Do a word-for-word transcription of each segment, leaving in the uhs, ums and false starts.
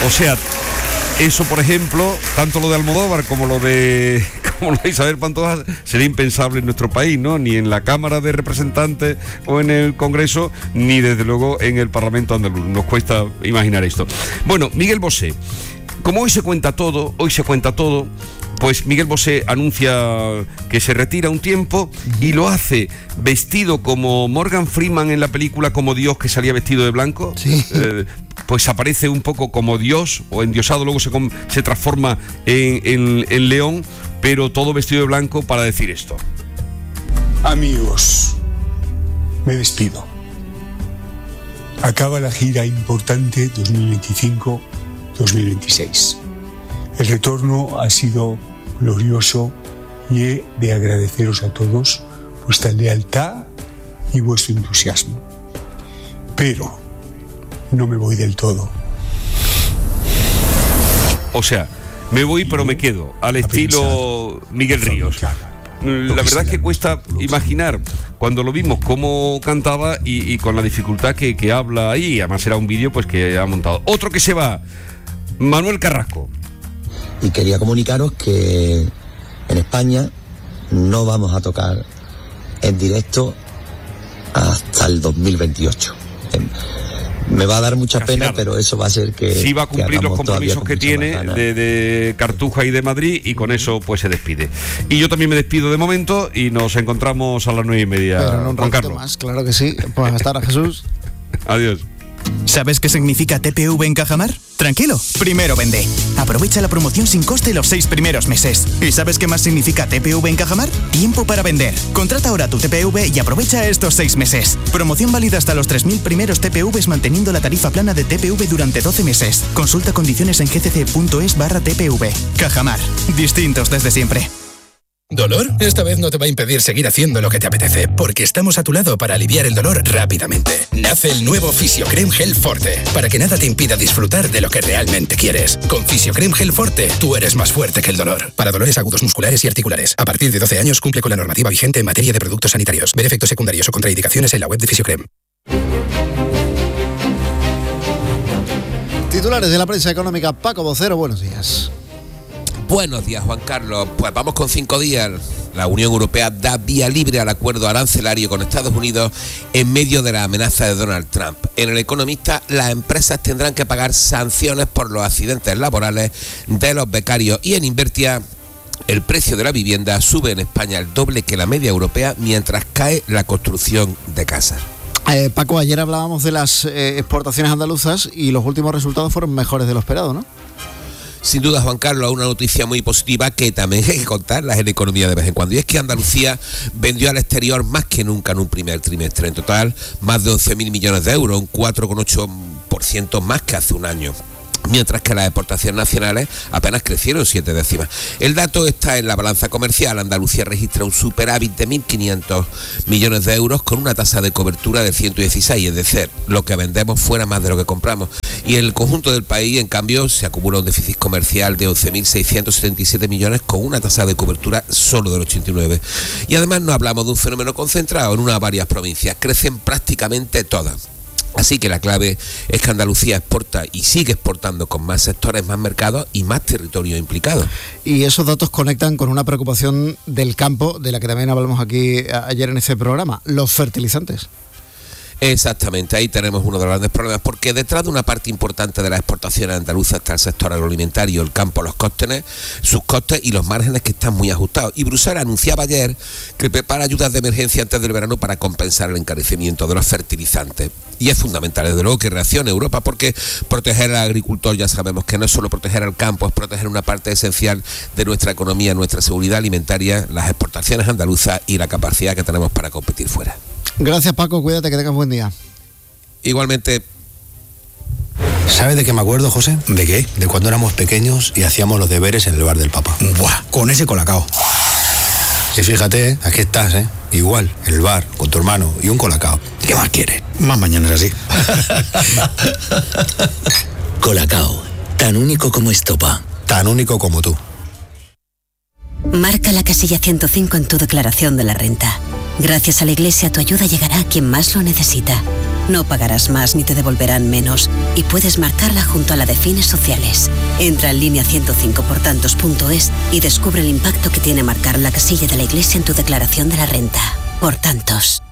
O sea, eso, por ejemplo, tanto lo de Almodóvar como lo de como lo de Isabel Pantoja sería impensable en nuestro país, ¿no? Ni en la Cámara de Representantes o en el Congreso, ni desde luego en el Parlamento andaluz. Nos cuesta imaginar esto. Bueno, Miguel Bosé, como hoy se cuenta todo, hoy se cuenta todo, pues Miguel Bosé anuncia que se retira un tiempo y lo hace vestido como Morgan Freeman en la película Como Dios, que salía vestido de blanco. Sí. Eh, pues aparece un poco como Dios o endiosado, luego se, se transforma en, en, en león, pero todo vestido de blanco para decir esto. Amigos, me despido. Acaba la gira importante dos mil veinticinco dos mil veintiséis. El retorno ha sido glorioso y he de agradeceros a todos vuestra lealtad y vuestro entusiasmo. Pero no me voy del todo. O sea, me voy pero me quedo, al estilo Miguel Ríos. La verdad es que cuesta imaginar cuando lo vimos cómo cantaba y, y con la dificultad que, que habla ahí. Además era un vídeo pues que ha montado. Otro que se va, Manuel Carrasco. Y quería comunicaros que en España no vamos a tocar en directo hasta el dos mil veintiocho. Me va a dar mucha Casi pena, nada. Pero eso va a ser que... Sí va a cumplir los compromisos que tiene de, de Cartuja y de Madrid, y con eso pues se despide. Y yo también me despido de momento y nos encontramos a las nueve y media. Pero no un Juan Carlos. Más, claro que sí. Pues hasta ahora, Jesús. Adiós. ¿Sabes qué significa T P V en Cajamar? Tranquilo, primero vende. Aprovecha la promoción sin coste los seis primeros meses. ¿Y sabes qué más significa T P V en Cajamar? Tiempo para vender. Contrata ahora tu T P V y aprovecha estos seis meses. Promoción válida hasta los tres mil primeros T P Vs manteniendo la tarifa plana de T P V durante doce meses. Consulta condiciones en gcc.es barra TPV. Cajamar. Distintos desde siempre. ¿Dolor? Esta vez no te va a impedir seguir haciendo lo que te apetece, porque estamos a tu lado para aliviar el dolor rápidamente. Nace el nuevo Fisiocrem Gel Forte, para que nada te impida disfrutar de lo que realmente quieres. Con Fisiocrem Gel Forte, tú eres más fuerte que el dolor. Para dolores agudos musculares y articulares. A partir de doce años cumple con la normativa vigente en materia de productos sanitarios. Ver efectos secundarios o contraindicaciones en la web de Fisiocrem. Titulares de la prensa económica. Paco Vocero, buenos días. Buenos días, Juan Carlos. Pues vamos con cinco días. La Unión Europea da vía libre al acuerdo arancelario con Estados Unidos en medio de la amenaza de Donald Trump. En El Economista, las empresas tendrán que pagar sanciones por los accidentes laborales de los becarios. Y en Invertia, el precio de la vivienda sube en España el doble que la media europea, mientras cae la construcción de casas. Eh, Paco, ayer hablábamos de las eh, exportaciones andaluzas y los últimos resultados fueron mejores de lo esperado, ¿no? Sin duda, Juan Carlos, una noticia muy positiva que también hay que contarlas en economía de vez en cuando. Y es que Andalucía vendió al exterior más que nunca en un primer trimestre. En total, más de once mil millones de euros, un cuatro coma ocho por ciento más que hace un año. Mientras que las exportaciones nacionales apenas crecieron siete décimas. El dato está en la balanza comercial. Andalucía registra un superávit de mil quinientos millones de euros con una tasa de cobertura de ciento dieciséis, es decir, lo que vendemos fuera más de lo que compramos. Y en el conjunto del país, en cambio, se acumula un déficit comercial de once mil seiscientos setenta y siete millones con una tasa de cobertura solo del ochenta y nueve. Y además no hablamos de un fenómeno concentrado en unas varias provincias. Crecen prácticamente todas. Así que la clave es que Andalucía exporta y sigue exportando con más sectores, más mercados y más territorio implicado. Y esos datos conectan con una preocupación del campo, de la que también hablamos aquí ayer en este programa, los fertilizantes. Exactamente, ahí tenemos uno de los grandes problemas, porque detrás de una parte importante de las exportaciones andaluzas está el sector agroalimentario, el campo, los costes, sus costes y los márgenes que están muy ajustados. Y Bruselas anunciaba ayer que prepara ayudas de emergencia antes del verano para compensar el encarecimiento de los fertilizantes. Y es fundamental, desde luego, que reaccione Europa, porque proteger al agricultor ya sabemos que no es solo proteger al campo, es proteger una parte esencial de nuestra economía, nuestra seguridad alimentaria, las exportaciones andaluzas y la capacidad que tenemos para competir fuera. Gracias, Paco, cuídate, que tengas buen día. Igualmente. ¿Sabes de qué me acuerdo, José? ¿De qué? De cuando éramos pequeños y hacíamos los deberes en el bar del Papa. Buah, con ese colacao. Y fíjate, aquí estás, ¿eh? Igual, en el bar, con tu hermano y un colacao. ¿Qué más quieres? Más mañanas así. Colacao, tan único como Estopa. Tan único como tú. Marca la casilla ciento cinco en tu declaración de la renta. Gracias a la Iglesia, tu ayuda llegará a quien más lo necesita. No pagarás más ni te devolverán menos y puedes marcarla junto a la de fines sociales. Entra en línea ciento cinco por tantos punto es y descubre el impacto que tiene marcar la casilla de la Iglesia en tu declaración de la renta. Por tantos.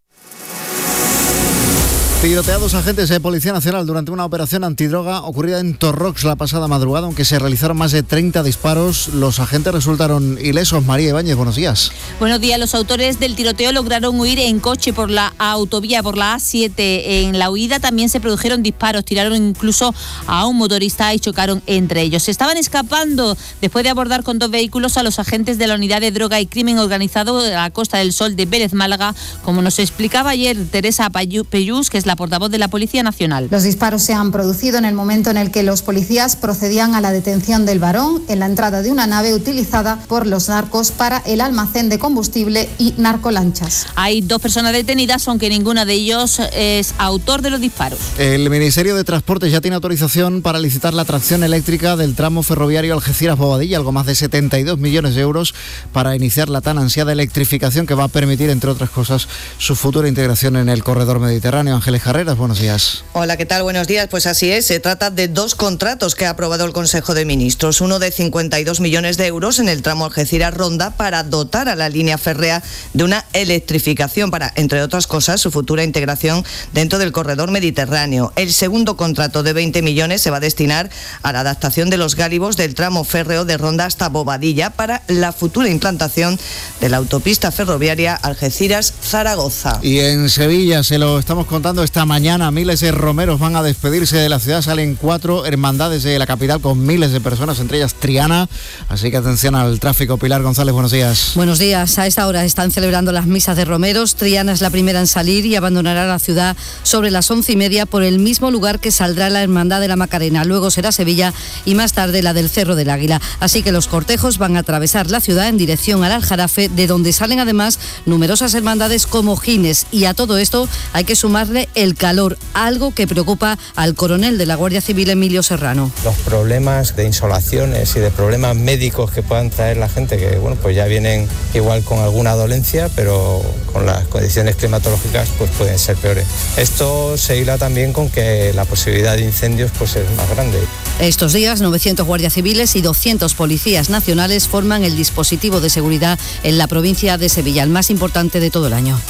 Tiroteados agentes de Policía Nacional durante una operación antidroga ocurrida en Torrox la pasada madrugada, aunque se realizaron más de treinta disparos. Los agentes resultaron ilesos. María Ibáñez, buenos días. Buenos días. Los autores del tiroteo lograron huir en coche por la autovía, por la A siete. En la huida también se produjeron disparos, tiraron incluso a un motorista y chocaron entre ellos. Se estaban escapando después de abordar con dos vehículos a los agentes de la Unidad de Droga y Crimen Organizado de la Costa del Sol de Vélez Málaga, como nos explicaba ayer Teresa Peyús, que es la portavoz de la Policía Nacional. Los disparos se han producido en el momento en el que los policías procedían a la detención del varón en la entrada de una nave utilizada por los narcos para el almacén de combustible y narcolanchas. Hay dos personas detenidas, aunque ninguno de ellos es autor de los disparos. El Ministerio de Transportes ya tiene autorización para licitar la tracción eléctrica del tramo ferroviario Algeciras-Bobadilla, algo más de setenta y dos millones de euros para iniciar la tan ansiada electrificación que va a permitir, entre otras cosas, su futura integración en el corredor mediterráneo. Ángeles Carreras, buenos días. Hola, ¿qué tal? Buenos días. Pues así es, se trata de dos contratos que ha aprobado el Consejo de Ministros. Uno de cincuenta y dos millones de euros en el tramo Algeciras-Ronda para dotar a la línea férrea de una electrificación para, entre otras cosas, su futura integración dentro del corredor mediterráneo. El segundo contrato de veinte millones se va a destinar a la adaptación de los gálibos del tramo férreo de Ronda hasta Bobadilla para la futura implantación de la autopista ferroviaria Algeciras-Zaragoza. Y en Sevilla, se lo estamos contando esta mañana, miles de romeros van a despedirse de la ciudad. Salen cuatro hermandades de la capital con miles de personas, entre ellas Triana. Así que atención al tráfico. Pilar González, buenos días. Buenos días. A esta hora están celebrando las misas de romeros. Triana es la primera en salir y abandonará la ciudad sobre las once y media por el mismo lugar que saldrá la Hermandad de la Macarena. Luego será Sevilla y más tarde la del Cerro del Águila. Así que los cortejos van a atravesar la ciudad en dirección al Aljarafe, de donde salen además numerosas hermandades como Gines. Y a todo esto hay que sumarle el calor, algo que preocupa al coronel de la Guardia Civil, Emilio Serrano. Los problemas de insolaciones y de problemas médicos que puedan traer la gente, que bueno, pues ya vienen igual con alguna dolencia, pero con las condiciones climatológicas pues pueden ser peores. Esto se hila también con que la posibilidad de incendios pues es más grande. Estos días, novecientos guardias civiles y doscientos policías nacionales forman el dispositivo de seguridad en la provincia de Sevilla, el más importante de todo el año.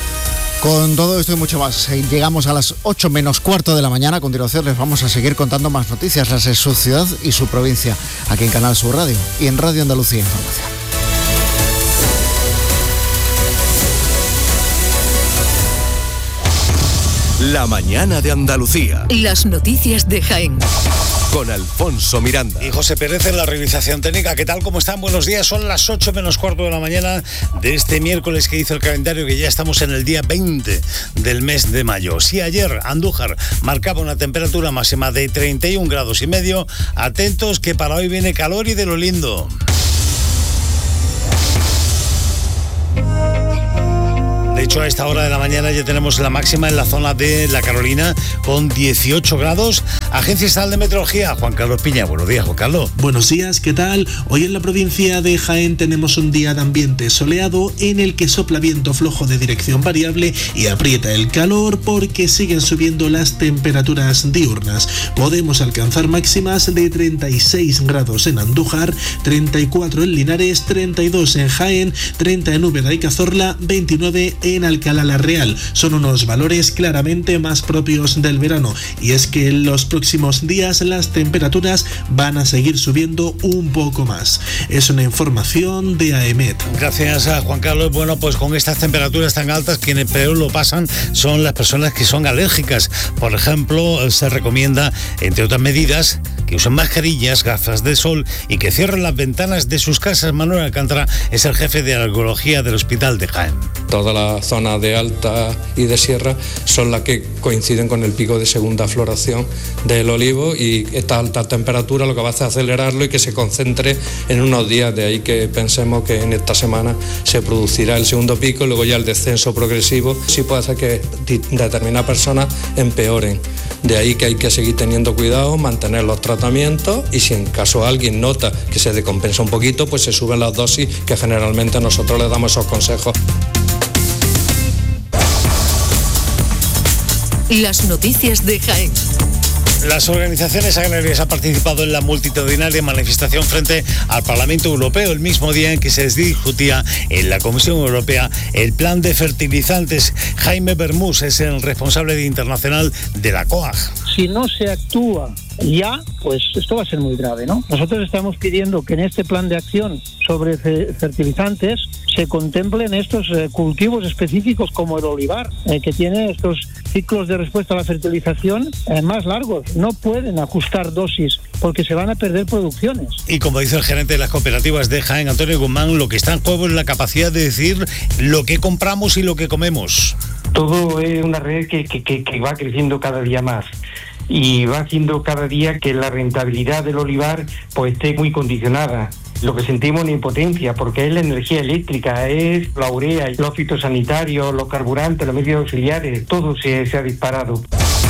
Con todo esto y mucho más, llegamos a las ocho menos cuarto de la mañana. A continuación les vamos a seguir contando más noticias, las de su ciudad y su provincia, aquí en Canal Sur Radio y en Radio Andalucía Información. La mañana de Andalucía. Las noticias de Jaén. Con Alfonso Miranda. Y José Pérez en la realización técnica. ¿Qué tal? ¿Cómo están? Buenos días. Son las ocho menos cuarto de la mañana de este miércoles que hizo el calendario, que ya estamos en el día veinte del mes de mayo. Si ayer Andújar marcaba una temperatura máxima de treinta y un grados y medio, atentos que para hoy viene calor y de lo lindo. De hecho, a esta hora de la mañana ya tenemos la máxima en la zona de La Carolina con dieciocho grados. Agencia Estatal de Meteorología, Juan Carlos Piña. Buenos días, Juan Carlos. Buenos días, ¿qué tal? Hoy en la provincia de Jaén tenemos un día de ambiente soleado en el que sopla viento flojo de dirección variable y aprieta el calor porque siguen subiendo las temperaturas diurnas. Podemos alcanzar máximas de treinta y seis grados en Andújar, treinta y cuatro en Linares, treinta y dos en Jaén, treinta en Úbeda y Cazorla, veintinueve en Alcalá la Real. Son unos valores claramente más propios del verano, y es que en los próximos días las temperaturas van a seguir subiendo un poco más. Es una información de AEMET. Gracias a Juan Carlos. Bueno, pues con estas temperaturas tan altas, quienes peor lo pasan son las personas que son alérgicas. Por ejemplo, se recomienda, entre otras medidas, que usen mascarillas, gafas de sol y que cierren las ventanas de sus casas. Manuel Alcántara es el jefe de alergología del Hospital de Jaén. Toda la zona de alta y de sierra son las que coinciden con el pico de segunda floración del olivo, y esta alta temperatura lo que va a hacer es acelerarlo y que se concentre en unos días. De ahí que pensemos que en esta semana se producirá el segundo pico y luego ya el descenso progresivo. Sí puede hacer que determinadas personas empeoren. De ahí que hay que seguir teniendo cuidado, mantener los tratamientos, y si en caso alguien nota que se decompensa un poquito, pues se suben las dosis, que generalmente nosotros le damos esos consejos. Las noticias de Jaén. Las organizaciones agrarias han participado en la multitudinaria manifestación frente al Parlamento Europeo el mismo día en que se discutía en la Comisión Europea el plan de fertilizantes. Jaime Bermús es el responsable de internacional de la C O A G. Si no se actúa ya, pues esto va a ser muy grave, ¿no? Nosotros estamos pidiendo que en este plan de acción sobre fertilizantes se contemplen estos eh, cultivos específicos como el olivar, eh, que tiene estos ciclos de respuesta a la fertilización eh, más largos. No pueden ajustar dosis porque se van a perder producciones. Y como dice el gerente de las cooperativas de Jaén, Antonio Guzmán, lo que está en juego es la capacidad de decir lo que compramos y lo que comemos. Todo es una red que, que, que, que va creciendo cada día más y va haciendo cada día que la rentabilidad del olivar pues esté muy condicionada. Lo que sentimos es impotencia, porque es la energía eléctrica, es la urea, los fitosanitarios, los carburantes, los medios auxiliares, todo se, se ha disparado.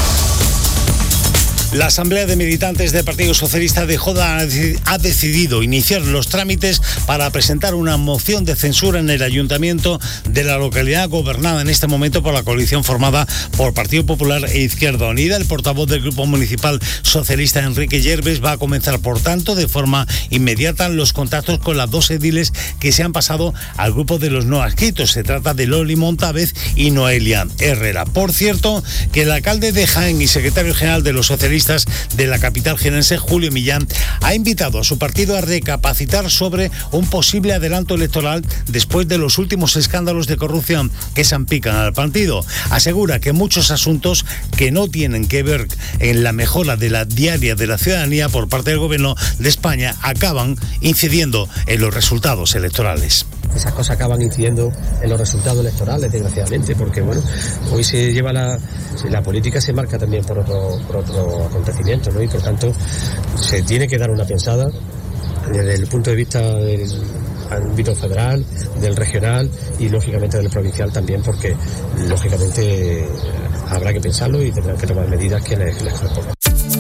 La Asamblea de Militantes del Partido Socialista de Joda ha decidido iniciar los trámites para presentar una moción de censura en el ayuntamiento de la localidad gobernada en este momento por la coalición formada por Partido Popular e Izquierda Unida. El portavoz del Grupo Municipal Socialista, Enrique Yerbes, va a comenzar, por tanto, de forma inmediata los contactos con las dos ediles que se han pasado al grupo de los no adscritos. Se trata de Loli Montávez y Noelia Herrera. Por cierto, que el alcalde de Jaén y secretario general de los socialistas de la capital jienense, Julio Millán, ha invitado a su partido a recapacitar sobre un posible adelanto electoral después de los últimos escándalos de corrupción que salpican al partido. Asegura que muchos asuntos que no tienen que ver en la mejora de la diaria de la ciudadanía por parte del gobierno de España acaban incidiendo en los resultados electorales. Esas cosas acaban incidiendo en los resultados electorales, desgraciadamente, porque bueno, hoy se lleva la, la política se marca también por otro, por otro acontecimiento, ¿no? Y por tanto se tiene que dar una pensada desde el punto de vista del ámbito federal, del regional y lógicamente del provincial también, porque lógicamente habrá que pensarlo y tendrán que tomar medidas que les, les correspondan.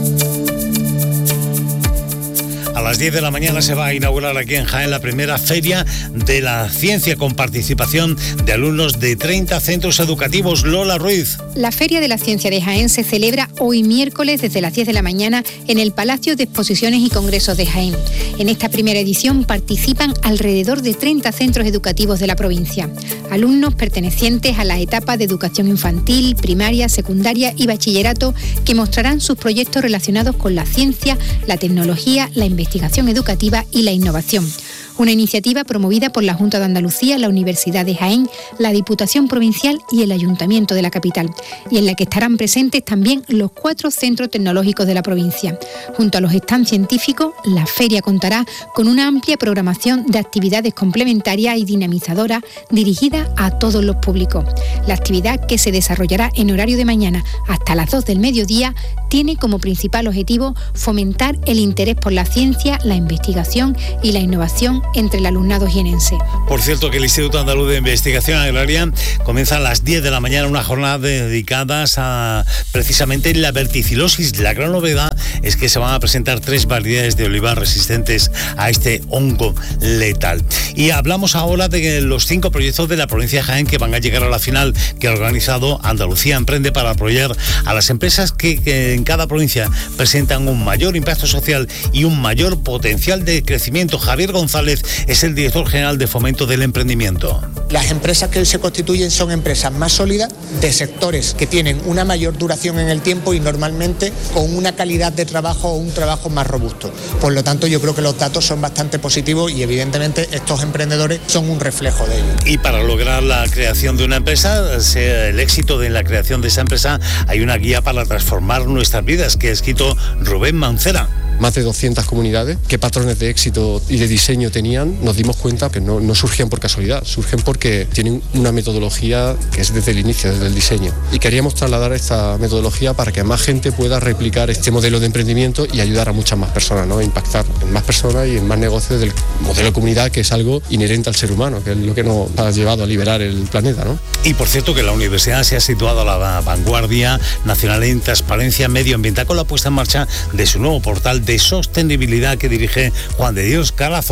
A las diez de la mañana se va a inaugurar aquí en Jaén la primera Feria de la Ciencia con participación de alumnos de treinta centros educativos. Lola Ruiz. La Feria de la Ciencia de Jaén se celebra hoy miércoles desde las diez de la mañana en el Palacio de Exposiciones y Congresos de Jaén. En esta primera edición participan alrededor de treinta centros educativos de la provincia. Alumnos pertenecientes a la etapa de educación infantil, primaria, secundaria y bachillerato que mostrarán sus proyectos relacionados con la ciencia, la tecnología, la investigación educativa y la innovación. Una iniciativa promovida por la Junta de Andalucía, la Universidad de Jaén, la Diputación Provincial y el Ayuntamiento de la capital, y en la que estarán presentes también los cuatro centros tecnológicos de la provincia. Junto a los stands científicos, la feria contará con una amplia programación de actividades complementarias y dinamizadoras dirigida a todos los públicos. La actividad, que se desarrollará en horario de mañana hasta las dos del mediodía, tiene como principal objetivo fomentar el interés por la ciencia, la investigación y la innovación entre el alumnado jienense. Por cierto, que el Instituto Andaluz de Investigación Agraria comienza a las diez de la mañana una jornada dedicada a precisamente la verticilosis. La gran novedad es que se van a presentar tres variedades de olivar resistentes a este hongo letal. Y hablamos ahora de los cinco proyectos de la provincia de Jaén que van a llegar a la final que ha organizado Andalucía Emprende para apoyar a las empresas que, que en cada provincia presentan un mayor impacto social y un mayor potencial de crecimiento. Javier González es el director general de Fomento del Emprendimiento. Las empresas que se constituyen son empresas más sólidas, de sectores que tienen una mayor duración en el tiempo y normalmente con una calidad de trabajo o un trabajo más robusto. Por lo tanto, yo creo que los datos son bastante positivos y evidentemente estos emprendedores son un reflejo de ello. Y para lograr la creación de una empresa, sea el éxito de la creación de esa empresa, hay una guía para transformar nuestras vidas que ha escrito Rubén Mancera. Más de doscientas comunidades, qué patrones de éxito y de diseño tenían, nos dimos cuenta que no, no surgían por casualidad, surgen porque tienen una metodología que es desde el inicio, desde el diseño. Y queríamos trasladar esta metodología para que más gente pueda replicar este modelo de emprendimiento y ayudar a muchas más personas, ¿no? Impactar en más personas y en más negocios del modelo de comunidad, que es algo inherente al ser humano, que es lo que nos ha llevado a liberar el planeta, ¿no? Y por cierto, que la universidad se ha situado a la vanguardia nacional en transparencia medioambiental con la puesta en marcha de su nuevo portal de sostenibilidad que dirige Juan de Dios Calazón.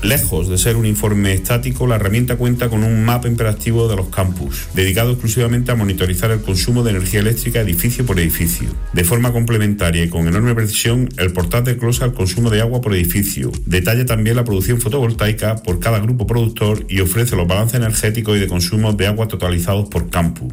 Lejos de ser un informe estático, la herramienta cuenta con un mapa interactivo de los campus, dedicado exclusivamente a monitorizar el consumo de energía eléctrica edificio por edificio. De forma complementaria y con enorme precisión, el portal desglosa el consumo de agua por edificio, detalla también la producción fotovoltaica por cada grupo productor y ofrece los balances energéticos y de consumo de agua totalizados por campus.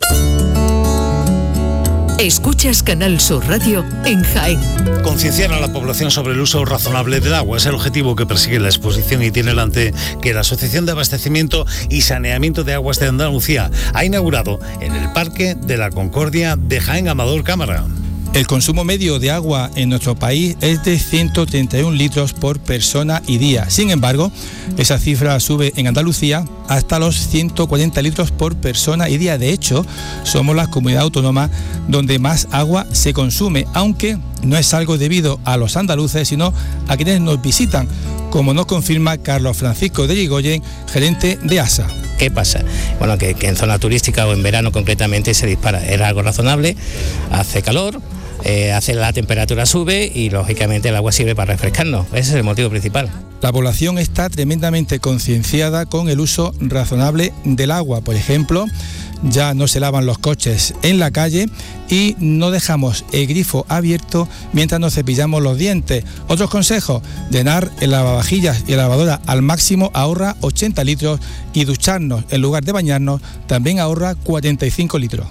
Escuchas Canal Sur Radio en Jaén. Concienciar a la población sobre el uso razonable del agua es el objetivo que persigue la exposición itinerante que la Asociación de Abastecimiento y Saneamiento de Aguas de Andalucía ha inaugurado en el Parque de la Concordia de Jaén Amador Cámara. El consumo medio de agua en nuestro país es de ciento treinta y un litros por persona y día. Sin embargo, esa cifra sube en Andalucía hasta los ciento cuarenta litros por persona y día. De hecho, somos la comunidad autónoma donde más agua se consume, aunque no es algo debido a los andaluces, sino a quienes nos visitan, como nos confirma Carlos Francisco de Irigoyen, gerente de ASA. ¿Qué pasa? Bueno, que, que en zona turística o en verano concretamente se dispara. Era algo razonable, hace calor, eh, hace la temperatura sube y lógicamente el agua sirve para refrescarnos. Ese es el motivo principal. La población está tremendamente concienciada con el uso razonable del agua. Por ejemplo, ya no se lavan los coches en la calle y no dejamos el grifo abierto mientras nos cepillamos los dientes. Otros consejos: llenar el lavavajillas y la lavadora al máximo ahorra ochenta litros y ducharnos en lugar de bañarnos también ahorra cuarenta y cinco litros.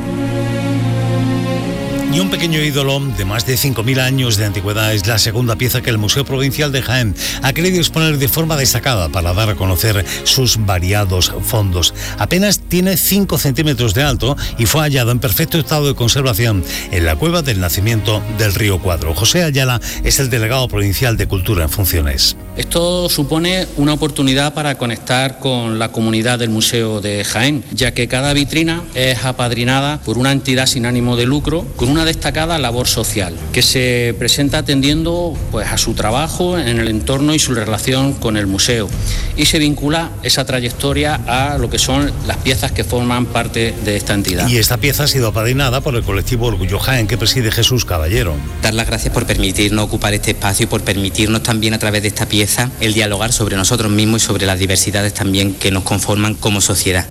Y un pequeño ídolo de más de cinco mil años de antigüedad es la segunda pieza que el Museo Provincial de Jaén ha querido exponer de forma destacada para dar a conocer sus variados fondos. Apenas tiene cinco centímetros de alto y fue hallado en perfecto estado de conservación en la cueva del nacimiento del río Cuadro. José Ayala es el delegado provincial de Cultura en funciones. Esto supone una oportunidad para conectar con la comunidad del Museo de Jaén, ya que cada vitrina es apadrinada por una entidad sin ánimo de lucro con una destacada labor social que se presenta atendiendo pues a su trabajo en el entorno y su relación con el museo, y se vincula esa trayectoria a lo que son las piezas que forman parte de esta entidad. Y esta pieza ha sido apadrinada por el colectivo Orgullo Jaén, que preside Jesús Caballero. Dar las gracias por permitirnos ocupar este espacio y por permitirnos también a través de esta pieza el dialogar sobre nosotros mismos y sobre las diversidades también que nos conforman como sociedad.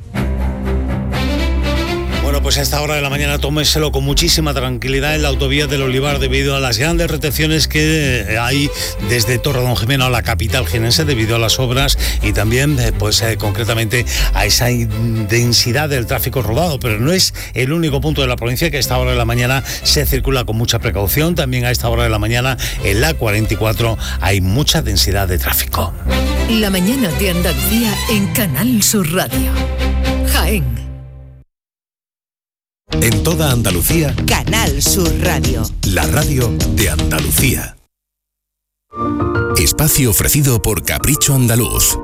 Pues a esta hora de la mañana tómeselo con muchísima tranquilidad en la autovía del Olivar debido a las grandes retenciones que hay desde Torredonjimeno a la capital jienense debido a las obras y también pues eh, concretamente a esa densidad del tráfico rodado, pero no es el único punto de la provincia que a esta hora de la mañana se circula con mucha precaución. También a esta hora de la mañana en la cuarenta y cuatro hay mucha densidad de tráfico. La mañana de Andalucía en Canal Sur Radio. Jaén. En toda Andalucía, Canal Sur Radio. La radio de Andalucía. Espacio ofrecido por Capricho Andaluz.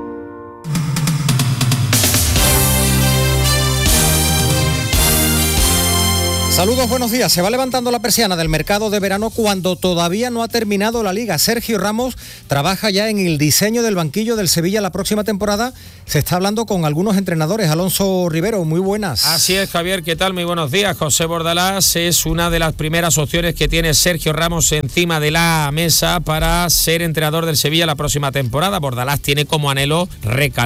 Saludos, buenos días. Se va levantando la persiana del mercado de verano cuando todavía no ha terminado la Liga. Sergio Ramos trabaja ya en el diseño del banquillo del Sevilla la próxima temporada. Se está hablando con algunos entrenadores. Alonso Rivero, muy buenas. Así es, Javier, ¿qué tal? Muy buenos días. José Bordalás es una de las primeras opciones que tiene Sergio Ramos encima de la mesa para ser entrenador del Sevilla la próxima temporada. Bordalás tiene como anhelo recalcar